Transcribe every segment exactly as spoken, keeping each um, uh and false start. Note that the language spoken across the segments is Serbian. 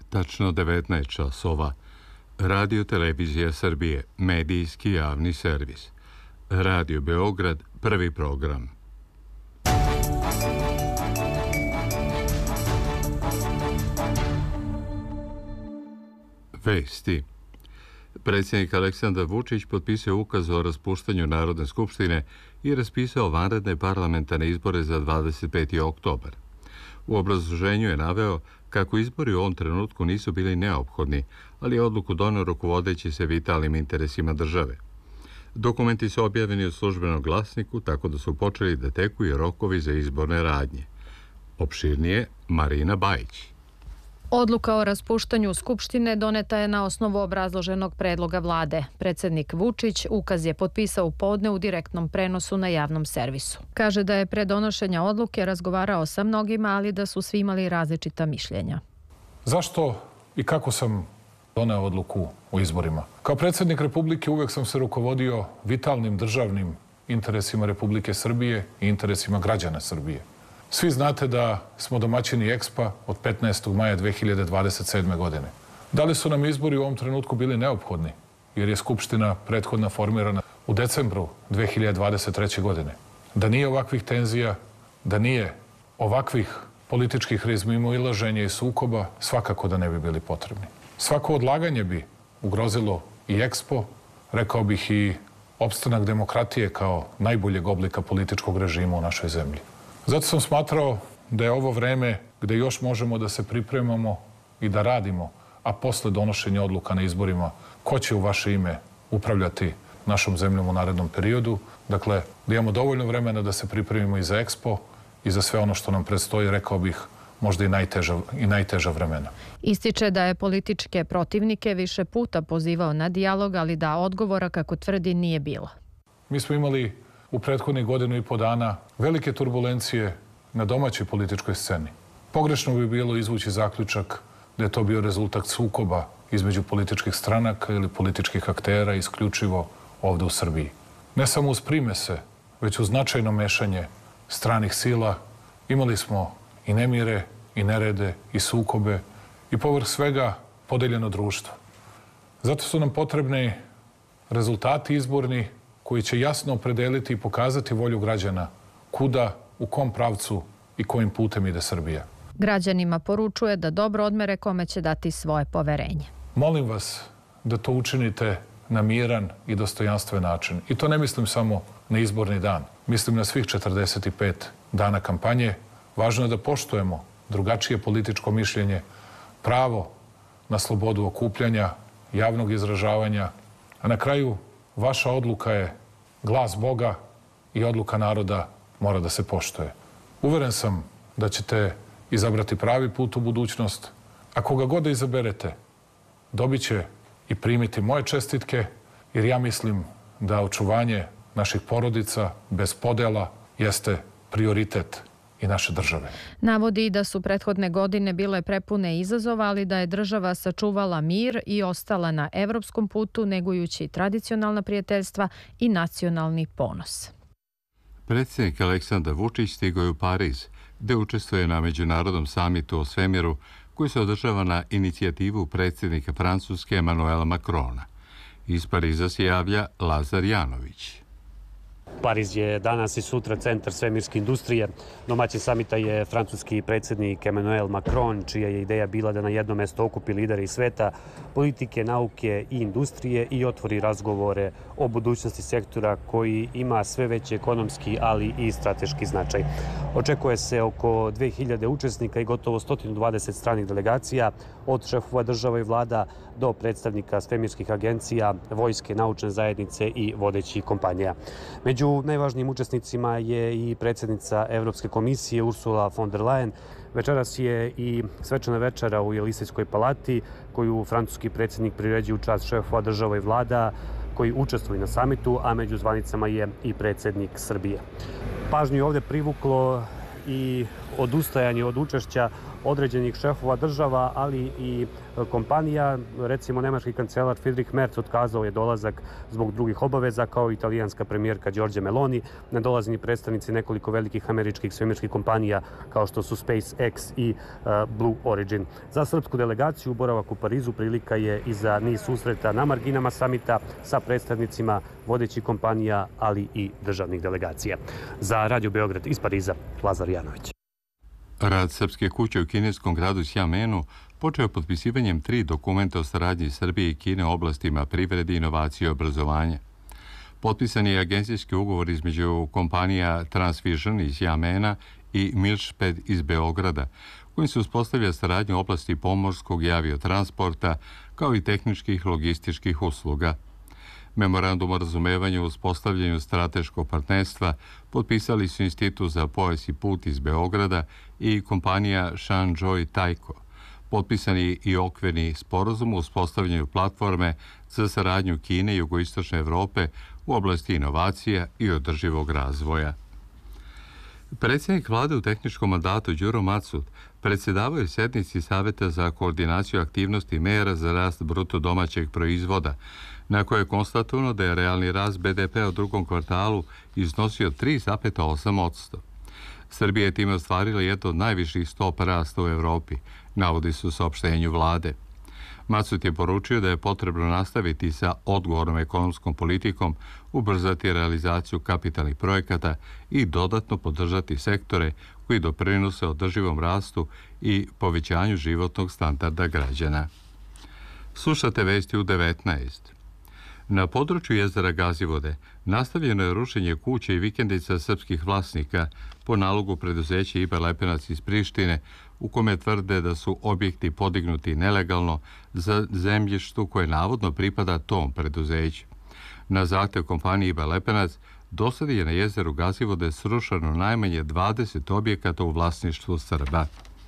tačno devetnaest časova. Radio Televizija Srbije, medijski javni servis. Radio Beograd, prvi program. Vesti. Predsjednik Aleksandar Vučić potpisao ukaz o raspuštanju Narodne skupštine i raspisao vanredne parlamentarne izbore za dvadeset peti oktobar. U obrazloženju je naveo kako izbori u ovom trenutku nisu bili neophodni, ali je odluku doneo rukovodeći se vitalnim interesima države. Dokumenti su objavljeni u službenom glasniku, tako da su počeli da teku i rokovi za izborne radnje. Opširnije, Marina Bajić. Odluka o raspuštanju Skupštine doneta je na osnovu obrazloženog predloga vlade. Predsjednik Vučić ukaz je potpisao u podne u direktnom prenosu na javnom servisu. Kaže da je pre donošenja odluke razgovarao sa mnogima, ali da su svi imali različita mišljenja. Zašto i kako sam doneo odluku o izborima? Kao predsjednik Republike uvek sam se rukovodio vitalnim državnim interesima Republike Srbije i interesima građana Srbije. Svi znate da smo domaćini Ekspa od petnaestog maja dve hiljade dvadeset sedme. godine. Da li su nam izbori u ovom trenutku bili neophodni? Jer je Skupština prethodna formirana u decembru dve hiljade dvadeset treće. godine. Da nije ovakvih tenzija, da nije ovakvih političkih razmimoilaženja i sukoba, svakako da ne bi bili potrebni. Svako odlaganje bi ugrozilo i Ekspo, rekao bih i opstanak demokratije kao najboljeg oblika političkog režima u našoj zemlji. Zato sam smatrao da je ovo vreme gde još možemo da se pripremamo i da radimo, a posle donošenja odluka na izborima, ko će u vaše ime upravljati našom zemljom u narednom periodu. Dakle, da imamo dovoljno vremena da se pripremimo i za Ekspo i za sve ono što nam predstoji, rekao bih, možda i najteža, i najteža vremena. Ističe da je političke protivnike više puta pozivao na dijalog, ali da odgovora, kako tvrdi, nije bilo. Mi smo imali u prethodnih godinu i po dana velike turbulencije na domaćoj političkoj sceni. Pogrešno bi bilo izvući zaključak da je to bio rezultat sukoba između političkih stranaka ili političkih aktera isključivo ovde u Srbiji. Ne samo uz primese, već uz značajno mešanje stranih sila imali smo i nemire, i nerede, i sukobe, i povrh svega podeljeno društvo. Zato su nam potrebni rezultati izborni koji će jasno opredeliti i pokazati volju građana kuda, u kom pravcu i kojim putem ide Srbija. Građanima poručuje da dobro odmere kome će dati svoje poverenje. Molim vas da to učinite na miran i dostojanstven način. I to ne mislim samo na izborni dan. Mislim na svih četrdeset pet dana kampanje. Važno je da poštujemo drugačije političko mišljenje, pravo na slobodu okupljanja, javnog izražavanja, a na kraju vaša odluka je glas Boga i odluka naroda mora da se poštuje. Uveren sam da ćete izabrati pravi put u budućnost, a koga god da izaberete, dobit će i primiti moje čestitke, jer ja mislim da očuvanje naših porodica bez podela jeste prioritet i naše države. Navodi da su prethodne godine bile prepune izazova, ali da je država sačuvala mir i ostala na evropskom putu, negujući tradicionalna prijateljstva i nacionalni ponos. Predsjednik Aleksandar Vučić stigao je u Pariz, gde učestvuje na međunarodnom samitu o svemiru koji se održava na inicijativu predsjednika Francuske Emanuela Macrona. Iz Pariza se javlja Lazar Janović. Pariz je danas i sutra centar svemirske industrije. Domaćin samita je francuski predsjednik Emmanuel Macron, čija je ideja bila da na jedno mesto okupi lidere iz sveta, politike, nauke i industrije i otvori razgovore o budućnosti sektora koji ima sve veći ekonomski, ali i strateški značaj. Očekuje se oko dve hiljade učesnika i gotovo sto dvadeset stranih delegacija, od šefova država i vlada do predstavnika svemirskih agencija, vojske, naučne zajednice i vodećih kompanija. Među najvažnijim učesnicima je i predsjednica Evropske komisije Ursula von der Leyen. Večeras je i svečana večera u Jelisejskoj palati koju francuski predsjednik priređuje u čast šefova država i vlada koji učestvuju na samitu, a među zvanicama je i predsjednik Srbije. Pažnju je ovdje privuklo i odustajanje od učešća određenih šefova država, ali i kompanija. Recimo, nemački kancelar Friedrich Merz otkazao je dolazak zbog drugih obaveza, kao i italijanska premijerka Giorgia Meloni. Ne dolaze ni predstavnici nekoliko velikih američkih svemirskih kompanija kao što su SpaceX i Blue Origin. Za srpsku delegaciju boravak u Parizu prilika je i za niz susreta na marginama samita sa predstavnicima vodećih kompanija, ali i državnih delegacija. Za Radio Beograd iz Pariza, Lazar Janović. Rad Srpske kuće u kineskom gradu Xiamenu počeo potpisivanjem tri dokumenta o saradnji Srbije i Kine u oblastima privrede, inovacije i obrazovanja. Potpisan je agencijski ugovor između kompanija Transvision iz Xiamena i Milšped iz Beograda, kojim se uspostavlja saradnja u oblasti pomorskog i aviotransporta, kao i tehničkih logističkih usluga. Memorandum o razumevanju u uspostavljanju strateškog partnerstva potpisali su Institut za pojas i put iz Beograda i kompanija Shanzhou Taiko. Potpisan je i okvirni sporazum u uspostavljanju platforme za saradnju Kine i jugoistočne Evrope u oblasti inovacija i održivog razvoja. Predsjednik vlade u tehničkom mandatu Đuro Macud predsjedavao je sjednici Saveta za koordinaciju aktivnosti mera za rast bruto domaćeg proizvoda, na kojoj je konstatovano da je realni rast be de pe u drugom kvartalu iznosio tri zarez osam posto. Srbija je time ostvarila jednu od najviših stopa rasta u Evropi, navodi se u saopštenju vlade. Macud je poručio da je potrebno nastaviti sa odgovornom ekonomskom politikom, ubrzati realizaciju kapitalnih projekata i dodatno podržati sektore koji doprinose održivom rastu i povećanju životnog standarda građana. Slušate vesti u devetnaest. Na području jezera Gazivode nastavljeno je rušenje kuće i vikendica srpskih vlasnika po nalogu preduzeća Iber Lepenac iz Prištine, u kome tvrde da su objekti podignuti nelegalno za zemljištu koje navodno pripada tom preduzeću. Na zahtev kompanije Iber Lepenac dosad je na jezeru Gazivode srušeno najmanje dvadeset objekata u vlasništvu Srba.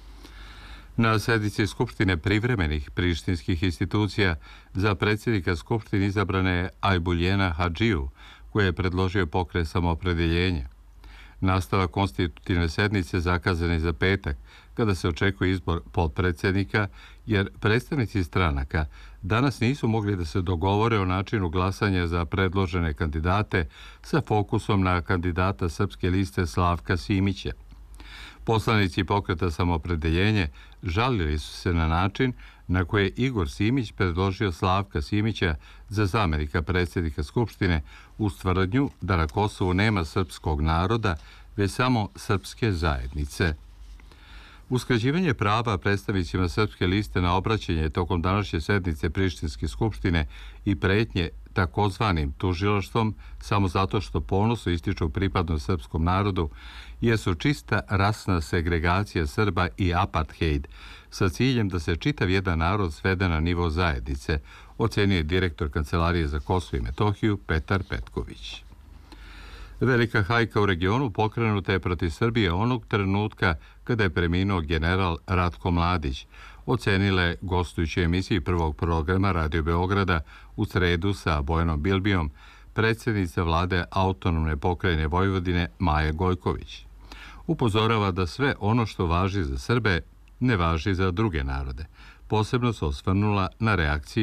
Na sjednici Skupštine privremenih prištinskih institucija za predsjednika Skupštine izabrana je Ajbuljena Hadžiju, koja je predložio pokret Samoopredeljenja. Nastavak konstitutivne sednice zakazan je za petak, kada se očekuje izbor potpredsjednika, jer predstavnici stranaka danas nisu mogli da se dogovore o načinu glasanja za predložene kandidate sa fokusom na kandidata Srpske liste Slavka Simića. Poslanici pokreta Samoopredeljenje žalili su se na način na koje je Igor Simić predložio Slavka Simića za zamenika predsjednika Skupštine uz tvrdnju da na Kosovu nema srpskog naroda, već samo srpske zajednice. Uskraćivanje prava predstavnicima Srpske liste na obraćanje tokom današnje sednice Prištinske skupštine i pretnje takozvanim tužilaštvom samo zato što ponosno ističu pripadnost srpskom narodu jesu čista rasna segregacija Srba i apartheid sa ciljem da se čitav jedan narod svede na nivo zajednice, ocenio je direktor Kancelarije za Kosovo i Metohiju Petar Petković. Velika hajka u regionu pokrenuta je protiv Srbije onog trenutka kada je preminuo general Ratko Mladić, ocenile gostujući emisiji prvog programa Radio Beograda u sredu sa Bojanom Bilbijom, predsjednica vlade autonomne pokrajine Vojvodine Maja Gojković. Upozorava da sve ono što važi za Srbe ne važi za druge narode. Posebno se osvrnula na reakcije